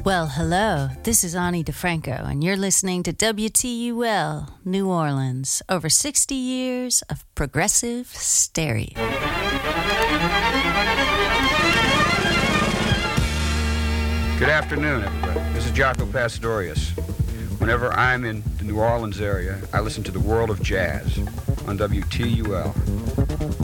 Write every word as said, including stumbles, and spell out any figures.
Well, hello. This is Ani DeFranco, and you're listening to W T U L, New Orleans. Over sixty years of progressive stereo. Good afternoon, everybody. This is Jaco Pastorius. Whenever I'm in the New Orleans area, I listen to the World of Jazz on W T U L.